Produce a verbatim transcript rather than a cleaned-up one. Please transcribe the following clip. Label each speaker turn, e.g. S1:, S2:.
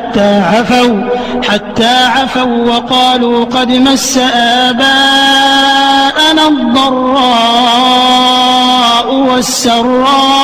S1: حتى عفوا حتى عفوا وقالوا قد مس آباءنا الضراء والسراء